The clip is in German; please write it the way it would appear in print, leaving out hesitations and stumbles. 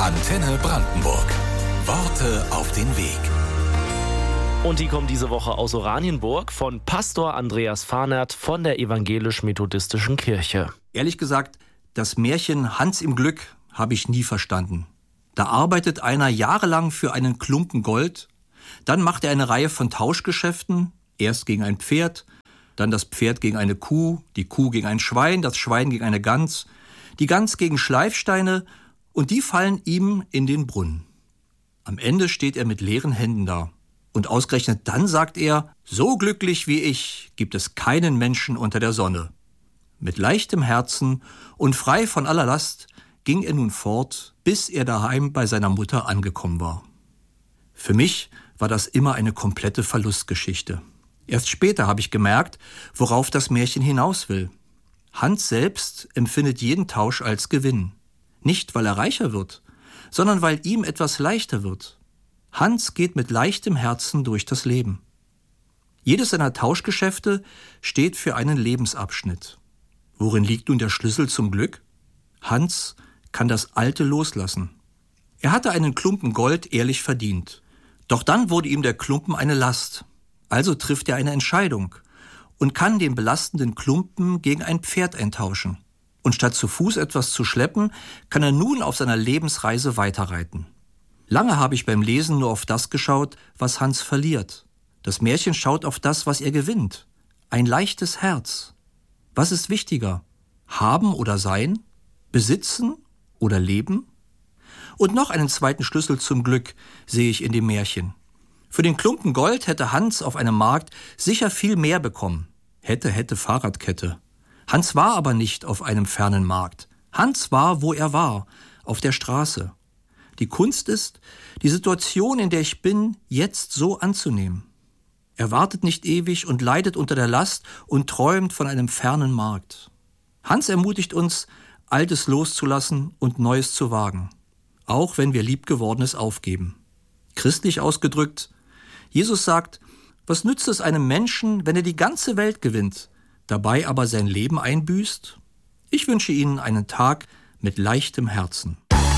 Antenne Brandenburg. Worte auf den Weg. Und die kommen diese Woche aus Oranienburg von Pastor Andreas Fahnert von der Evangelisch-Methodistischen Kirche. Ehrlich gesagt, das Märchen Hans im Glück habe ich nie verstanden. Da arbeitet einer jahrelang für einen Klumpen Gold, dann macht er eine Reihe von Tauschgeschäften, erst gegen ein Pferd, dann das Pferd gegen eine Kuh, die Kuh gegen ein Schwein, das Schwein gegen eine Gans, die Gans gegen Schleifsteine und die fallen ihm in den Brunnen. Am Ende steht er mit leeren Händen da. Und ausgerechnet dann sagt er, so glücklich wie ich gibt es keinen Menschen unter der Sonne. Mit leichtem Herzen und frei von aller Last ging er nun fort, bis er daheim bei seiner Mutter angekommen war. Für mich war das immer eine komplette Verlustgeschichte. Erst später habe ich gemerkt, worauf das Märchen hinaus will. Hans selbst empfindet jeden Tausch als Gewinn. Nicht, weil er reicher wird, sondern weil ihm etwas leichter wird. Hans geht mit leichtem Herzen durch das Leben. Jedes seiner Tauschgeschäfte steht für einen Lebensabschnitt. Worin liegt nun der Schlüssel zum Glück? Hans kann das Alte loslassen. Er hatte einen Klumpen Gold ehrlich verdient. Doch dann wurde ihm der Klumpen eine Last. Also trifft er eine Entscheidung und kann den belastenden Klumpen gegen ein Pferd eintauschen. Und statt zu Fuß etwas zu schleppen, kann er nun auf seiner Lebensreise weiterreiten. Lange habe ich beim Lesen nur auf das geschaut, was Hans verliert. Das Märchen schaut auf das, was er gewinnt. Ein leichtes Herz. Was ist wichtiger? Haben oder sein? Besitzen oder leben? Und noch einen zweiten Schlüssel zum Glück sehe ich in dem Märchen. Für den Klumpen Gold hätte Hans auf einem Markt sicher viel mehr bekommen. Hätte Fahrradkette. Hans war aber nicht auf einem fernen Markt. Hans war, wo er war, auf der Straße. Die Kunst ist, die Situation, in der ich bin, jetzt so anzunehmen. Er wartet nicht ewig und leidet unter der Last und träumt von einem fernen Markt. Hans ermutigt uns, Altes loszulassen und Neues zu wagen, auch wenn wir Liebgewordenes aufgeben. Christlich ausgedrückt, Jesus sagt, was nützt es einem Menschen, wenn er die ganze Welt gewinnt, dabei aber sein Leben einbüßt? Ich wünsche Ihnen einen Tag mit leichtem Herzen.